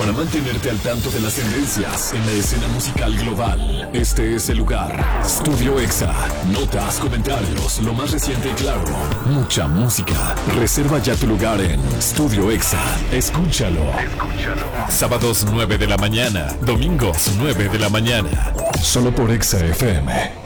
Para mantenerte al tanto de las tendencias en la escena musical global, este es el lugar. Studio Exa. Notas, comentarios, lo más reciente y claro. Mucha música. Reserva ya tu lugar en Studio Exa. Escúchalo. Sábados 9 de la mañana. Domingos 9 de la mañana. Solo por Exa FM.